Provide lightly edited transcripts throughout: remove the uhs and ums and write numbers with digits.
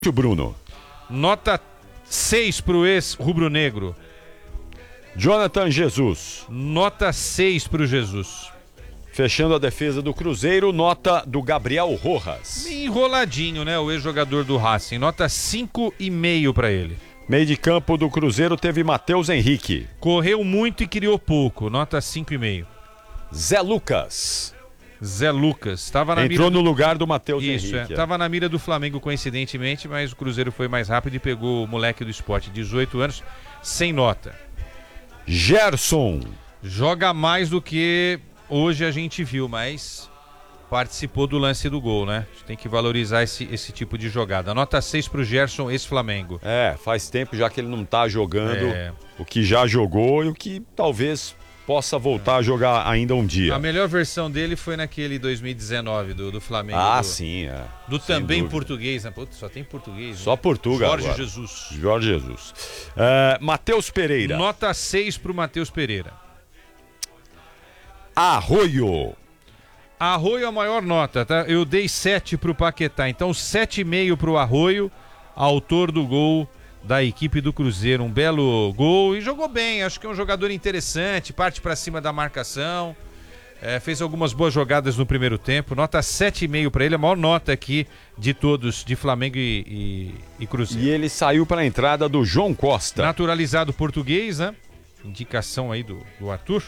Bruno. Nota 6 pro ex-rubro-negro. Jonathan Jesus. Nota 6 pro Jesus. Fechando a defesa do Cruzeiro, nota do Gabriel Rojas. Enroladinho, né? O ex-jogador do Racing. Nota 5,5 pra ele. Meio de campo do Cruzeiro teve Matheus Henrique. Correu muito e criou pouco. Nota 5,5. Zé Lucas. Zé Lucas. Entrou no lugar do Matheus Henrique. Henrique. Tava na mira do Flamengo, coincidentemente, mas o Cruzeiro foi mais rápido e pegou o moleque do Sport, 18 anos, sem nota. Gerson. Joga mais do que hoje a gente viu, mas participou do lance do gol, né? A gente tem que valorizar esse tipo de jogada. Nota 6 pro Gerson, ex-Flamengo. Faz tempo já que ele não tá jogando o que já jogou e o que talvez possa voltar a jogar ainda um dia. A melhor versão dele foi naquele 2019 do Flamengo. Sim, é. Do também português, né? Putz, só tem português. Só Portugal. Jorge agora. Jesus. Jorge Jesus. Matheus Pereira. Nota 6 pro Matheus Pereira. Arroio. Arroio a maior nota, tá? Eu dei 7 pro Paquetá, então 7,5 pro Arroio, autor do gol da equipe do Cruzeiro. Um belo gol e jogou bem, acho que é um jogador interessante, parte pra cima da marcação, fez algumas boas jogadas no primeiro tempo. Nota 7,5 pra ele, a maior nota aqui de todos, de Flamengo e Cruzeiro. E ele saiu para a entrada do João Costa. Naturalizado português, né? Indicação aí do Arthur.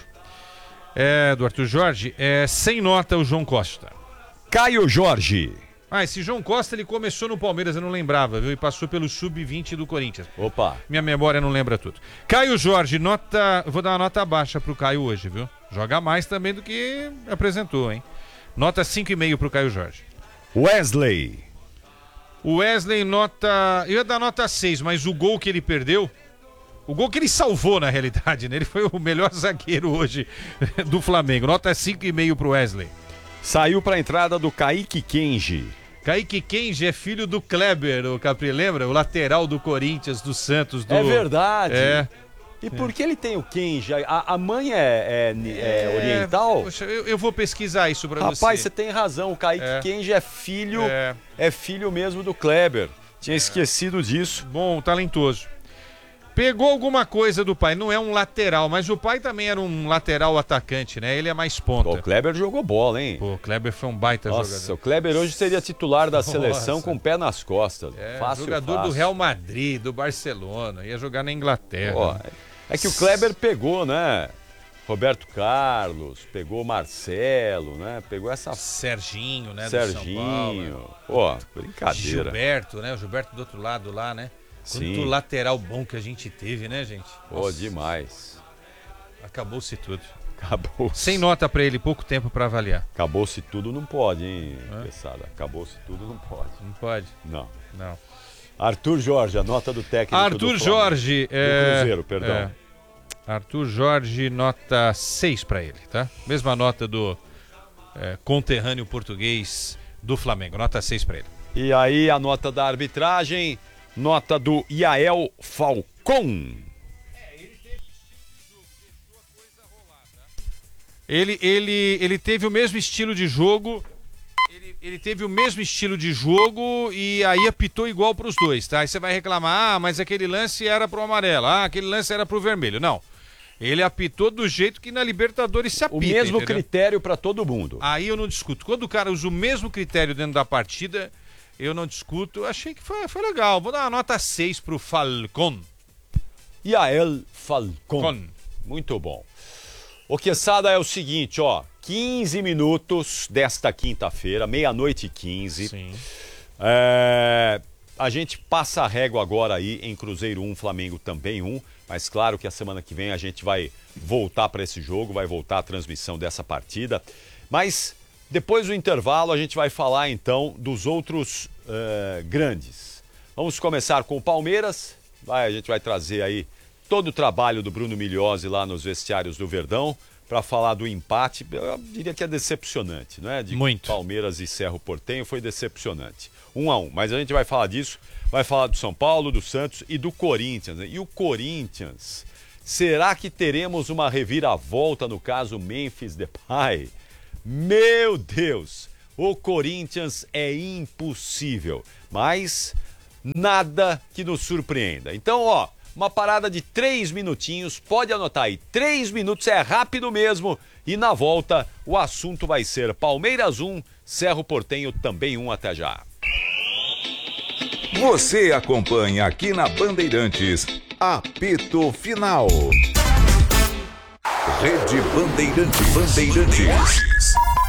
Do Arthur Jorge, sem nota o João Costa. Caio Jorge. Esse João Costa, ele começou no Palmeiras, eu não lembrava, viu? E passou pelo Sub-20 do Corinthians. Opa. Minha memória não lembra tudo. Caio Jorge, vou dar uma nota baixa pro Caio hoje, viu? Joga mais também do que apresentou, hein? Nota 5,5 pro Caio Jorge. Wesley. O Wesley, eu ia dar nota 6, mas o gol que ele perdeu, o gol que ele salvou, na realidade, né? Ele foi o melhor zagueiro hoje do Flamengo. Nota 5,5 pro Wesley. Saiu para a entrada do Kaique Kenji. Kaique Kenji é filho do Kleber, o Capri, lembra? O lateral do Corinthians, do Santos. É verdade. E por que ele tem o Kenji? A mãe é oriental? Poxa, eu vou pesquisar isso pra você. Rapaz, você tem razão. O Kaique Kenji é filho mesmo do Kleber. Tinha esquecido disso. Bom, talentoso. Pegou alguma coisa do pai, não é um lateral, mas o pai também era um lateral atacante, né? Ele é mais ponta. O Kleber jogou bola, hein? O Kleber foi um baita jogador. O Kleber hoje seria titular da seleção com o pé nas costas. Jogador do Real Madrid, do Barcelona, ia jogar na Inglaterra. É que o Kleber pegou, né? Roberto Carlos, pegou Marcelo, né? Pegou essa... Serginho, né? Serginho. Do São Paulo. Brincadeira. Gilberto, né? O Gilberto do outro lado lá, né? Quanto lateral bom que a gente teve, né, gente? Demais. Acabou-se tudo. Acabou-se. Sem nota pra ele, pouco tempo pra avaliar. Acabou-se tudo, não pode, hein, pesada? Acabou-se tudo, não pode. Não pode? Não. Arthur Jorge, a nota do técnico Arthur Jorge, do Cruzeiro, perdão. Arthur Jorge, nota 6 pra ele, tá? Mesma nota do conterrâneo português do Flamengo, nota 6 pra ele. E aí a nota da arbitragem... Nota do Yael Falcon. Ele teve o mesmo estilo de jogo. Ele teve o mesmo estilo de jogo e aí apitou igual para os dois, tá? Aí você vai reclamar, mas aquele lance era pro amarelo, aquele lance era pro vermelho. Não. Ele apitou do jeito que na Libertadores se apita. O mesmo entendeu? critério para todo mundo. Aí eu não discuto. Quando o cara usa o mesmo critério dentro da partida, eu não discuto. Achei que foi legal. Vou dar uma nota 6 pro Falcon. Yael Falcon. Muito bom. O Quesada é o seguinte, 15 minutos desta quinta-feira, 00:15. Sim. A gente passa a régua agora aí em Cruzeiro 1, Flamengo também 1. Mas claro que a semana que vem a gente vai voltar para esse jogo, vai voltar a transmissão dessa partida. Mas... depois do intervalo, a gente vai falar, então, dos outros grandes. Vamos começar com o Palmeiras. A gente vai trazer aí todo o trabalho do Bruno Migliozzi lá nos vestiários do Verdão para falar do empate. Eu diria que é decepcionante, não é? Muito. Palmeiras e Cerro Porteño foi decepcionante. 1-1. Mas a gente vai falar disso. Vai falar do São Paulo, do Santos e do Corinthians. Né? E o Corinthians, será que teremos uma reviravolta no caso Memphis Depay? Meu Deus, o Corinthians é impossível, mas nada que nos surpreenda. Então, ó, uma parada de 3 minutinhos, pode anotar aí, 3 minutos é rápido mesmo. E na volta, o assunto vai ser Palmeiras 1, Cerro Porteño também 1, até já. Você acompanha aqui na Bandeirantes, Apito Final. Rede Bandeirantes.